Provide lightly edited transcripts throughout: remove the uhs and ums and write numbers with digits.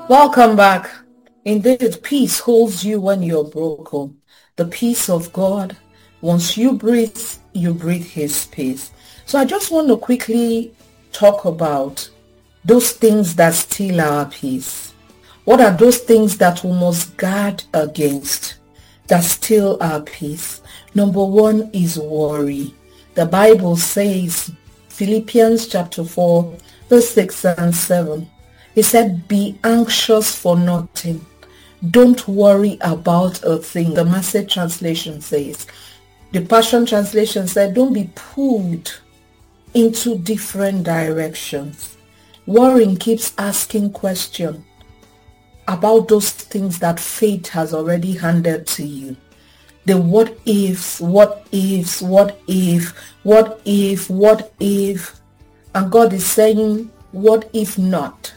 Welcome back. Indeed, peace holds you when you're broken. The peace of God. Once you breathe his peace. So I just want to quickly talk about those things that steal our peace. What are those things that we must guard against that steal our peace? Number one is worry. The Bible says, Philippians chapter 4, verse 6 and 7. He said, be anxious for nothing. Don't worry about a thing. The Message translation says. The Passion translation said, don't be pulled into different directions. Worrying keeps asking questions about those things that fate has already handed to you. The what ifs, what ifs, what if, what if, what if. And God is saying, what if not?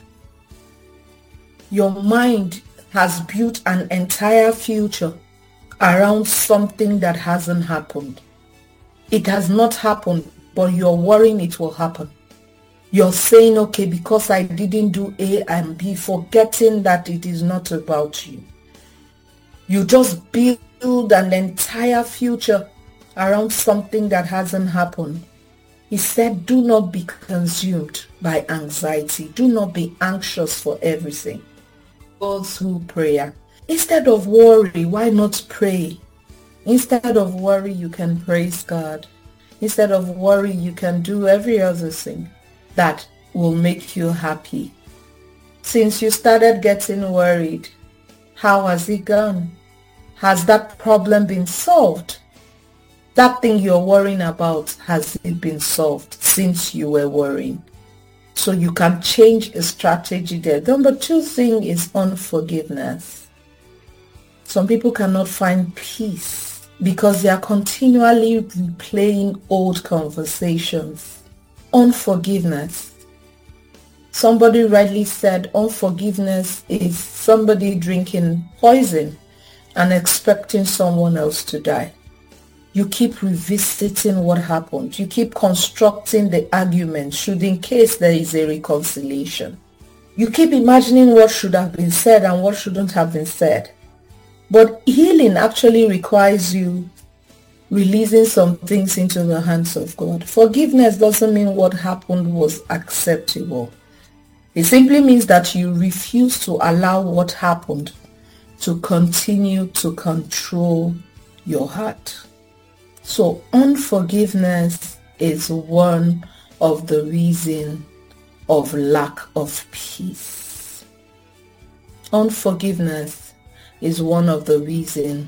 Your mind has built an entire future around something that hasn't happened. It has not happened, but you're worrying it will happen. You're saying, okay, because I didn't do A and B, forgetting that it is not about you. You just build an entire future around something that hasn't happened. He said, do not be consumed by anxiety. Do not be anxious for everything. Go through prayer. Instead of worry, why not pray? Instead of worry, you can praise God. Instead of worry, you can do every other thing that will make you happy. Since you started getting worried, how has it gone? Has that problem been solved? That thing you're worrying about, has it been solved since you were worrying? So you can change a strategy there. Number two thing is unforgiveness. Some people cannot find peace because they are continually replaying old conversations. Unforgiveness. Somebody rightly said unforgiveness is somebody drinking poison and expecting someone else to die. You keep revisiting what happened. You keep constructing the argument should in case there is a reconciliation. You keep imagining what should have been said and what shouldn't have been said. But healing actually requires you releasing some things into the hands of God. Forgiveness doesn't mean what happened was acceptable. It simply means that you refuse to allow what happened to continue to control your heart. So unforgiveness is one of the reasons of lack of peace. Unforgiveness is one of the reasons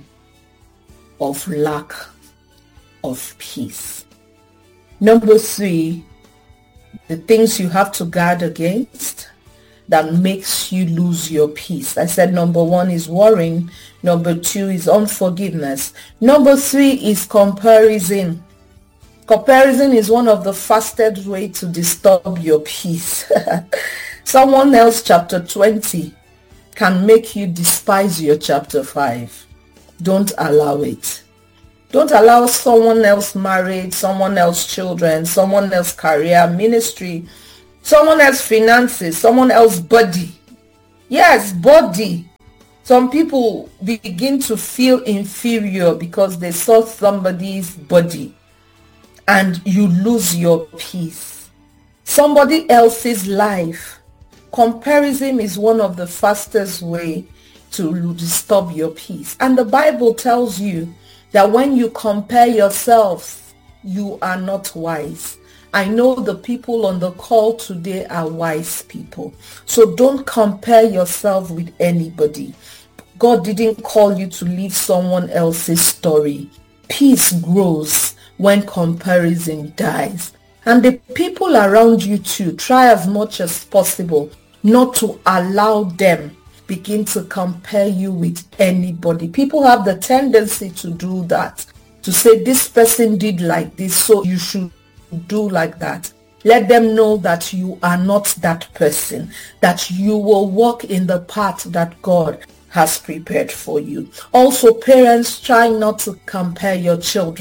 of lack of peace. Number three, the things you have to guard against that makes you lose your peace. I said number one is worrying. Number two is unforgiveness. Number three is comparison. Comparison is one of the fastest way to disturb your peace. Someone else chapter 20 can make you despise your chapter 5. Don't allow it. Don't allow someone else married, someone else children, someone else career, ministry, someone else finances, someone else body. Yes, body. Some people begin to feel inferior because they saw somebody's body and you lose your peace. Somebody else's life. Comparison is one of the fastest way to disturb your peace. And the Bible tells you that when you compare yourself, you are not wise. I know the people on the call today are wise people. So don't compare yourself with anybody. God didn't call you to live someone else's story. Peace grows when comparison dies. And the people around you too, try as much as possible not to allow them begin to compare you with anybody. People have the tendency to do that, to say this person did like this, so you should do like that. Let them know that you are not that person, that you will walk in the path that God has prepared for you. Also, parents, try not to compare your children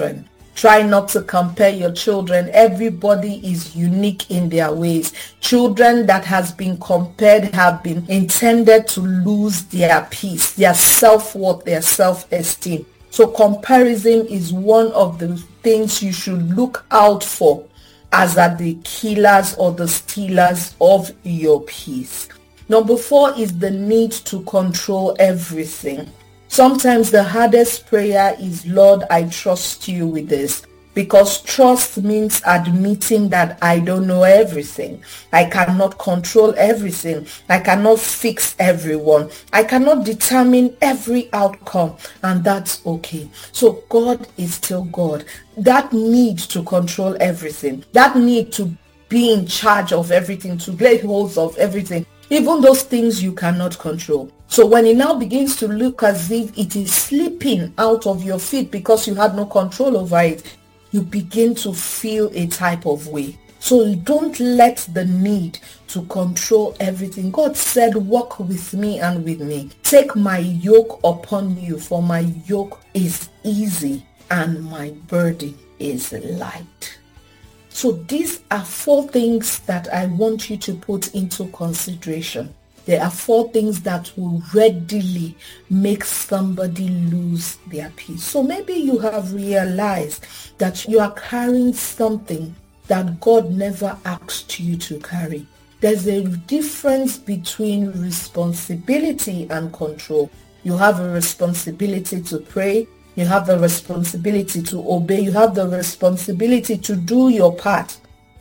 Try not to compare your children. Everybody is unique in their ways. Children that has been compared have been intended to lose their peace, their self-worth, their self-esteem. So comparison is one of the things you should look out for, as are the killers or the stealers of your peace. Number 4 is the need to control everything. Sometimes the hardest prayer is, Lord, I trust you with this. Because trust means admitting that I don't know everything. I cannot control everything. I cannot fix everyone. I cannot determine every outcome. And that's okay. So God is still God. That need to control everything, that need to be in charge of everything, to lay hold of everything, even those things you cannot control. So when it now begins to look as if it is slipping out of your feet because you had no control over it, you begin to feel a type of way. So don't let the need to control everything. God said, walk with me and with me. Take my yoke upon you, for my yoke is easy and my burden is light. So these are 4 things that I want you to put into consideration. There are 4 things that will readily make somebody lose their peace. So maybe you have realized that you are carrying something that God never asked you to carry. There's a difference between responsibility and control. You have a responsibility to pray. You have the responsibility to obey. You have the responsibility to do your part.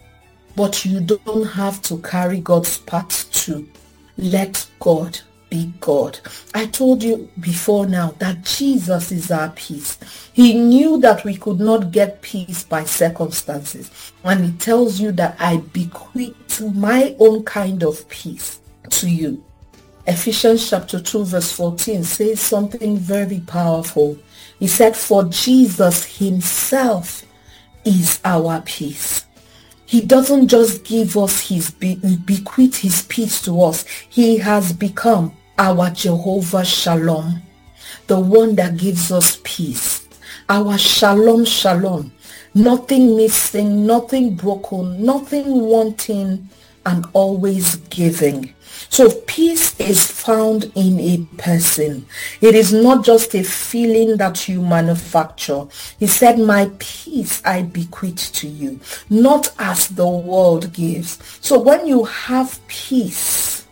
But you don't have to carry God's part too. Let God be God. I told you before now that Jesus is our peace. He knew that we could not get peace by circumstances. And he tells you that I bequeath my own kind of peace to you. Ephesians chapter 2 verse 14 says something very powerful. He said, for Jesus himself is our peace. He doesn't just give us bequeath his peace to us. He has become our Jehovah Shalom, the one that gives us peace. Our Shalom, Shalom. Nothing missing, nothing broken, nothing wanting, and always giving. So peace is found in a person. It is not just a feeling that you manufacture. He said, my peace I bequeath to you, not as the world gives. So when you have peace,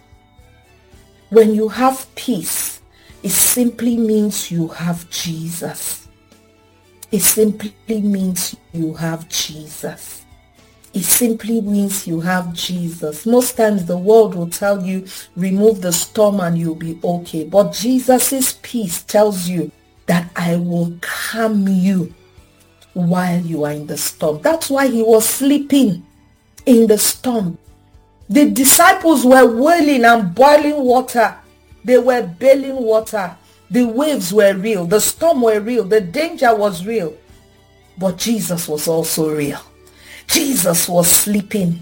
it simply means you have Jesus. It simply means you have Jesus. It simply means you have Jesus. Most times the world will tell you, remove the storm and you'll be okay. But Jesus' peace tells you that I will calm you while you are in the storm. That's why he was sleeping in the storm. The disciples were wailing and boiling water. They were bailing water. The waves were real. The storm were real. The danger was real. But Jesus was also real. Jesus was sleeping.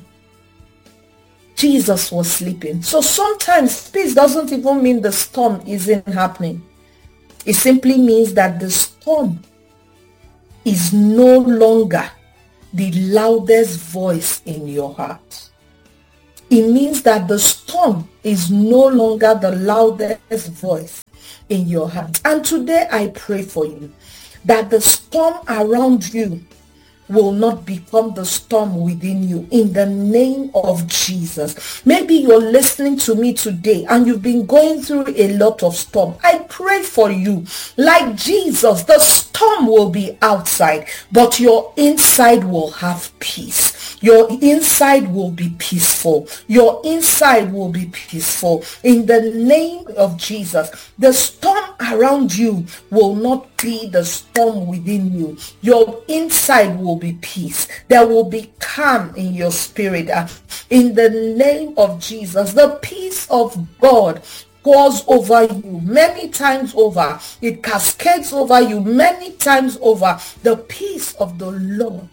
Jesus was sleeping. So sometimes peace doesn't even mean the storm isn't happening. It simply means that the storm is no longer the loudest voice in your heart. It means that the storm is no longer the loudest voice in your heart. And today I pray for you that the storm around you will not become the storm within you, in the name of Jesus. Maybe you're listening to me today and you've been going through a lot of storm. I pray for you, like Jesus, the storm will be outside, but your inside will have peace. Your inside will be peaceful. Your inside will be peaceful. In the name of Jesus, the storm around you will not be the storm within you. Your inside will be peace. There will be calm in your spirit. In the name of Jesus, the peace of God pours over you many times over. It cascades over you many times over. The peace of the Lord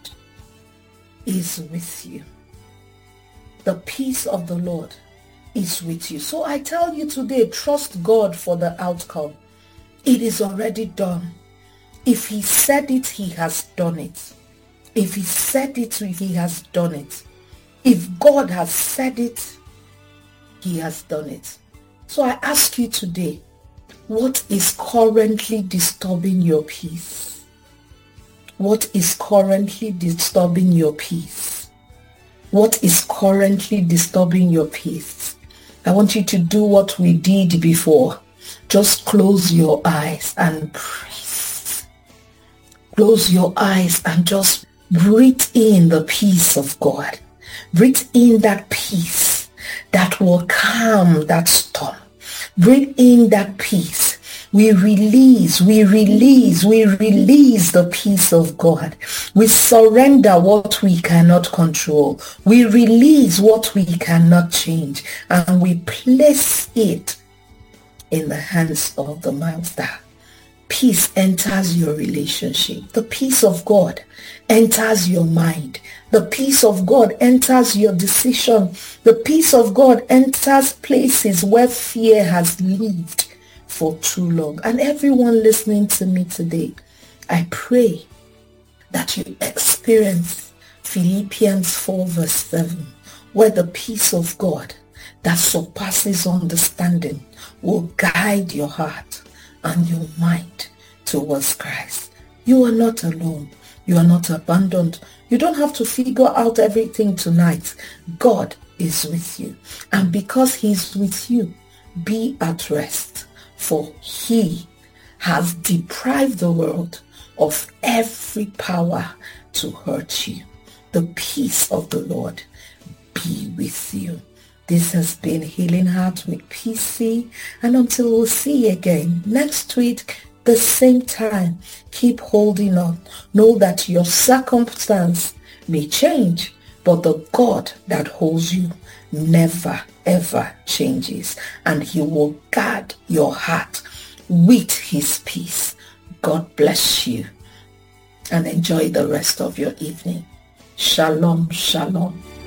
is with you. The peace of the Lord is with you. So I tell you today, trust God for the outcome. It is already done. If he said it, he has done it. If he said it, if he has done it. If God has said it, he has done it. So I ask you today, what is currently disturbing your peace? What is currently disturbing your peace? What is currently disturbing your peace? I want you to do what we did before. Just close your eyes and breathe. Close your eyes and just breathe in the peace of God. Breathe in that peace that will calm that storm. Breathe in that peace. We release the peace of God. We surrender what we cannot control. We release what we cannot change. And we place it in the hands of the Master. Peace enters your relationship. The peace of God enters your mind. The peace of God enters your decision. The peace of God enters places where fear has lived for too long. And everyone listening to me today, I pray that you experience Philippians 4 verse 7, where the peace of God that surpasses understanding will guide your heart and your mind towards Christ. You are not alone. You are not abandoned. You don't have to figure out everything tonight. God is with you. And because he's with you, be at rest. For he has deprived the world of every power to hurt you. The peace of the Lord be with you. This has been Healing Heart with PC, and until we'll see you again next week, the same time, keep holding on. Know that your circumstance may change, but the God that holds you never ever changes, and he will guard your heart with his peace. God bless you and enjoy the rest of your evening. Shalom, shalom.